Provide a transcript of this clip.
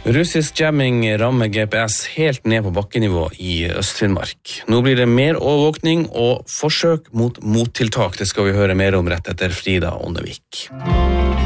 Russisk jamming rammer GPS helt ned på bakkenivå i Øst-Finnmark. Nå blir det mer overvåkning og forsøk mot mottiltak. Det skal vi høre mer om rett etter Frida Åndevik.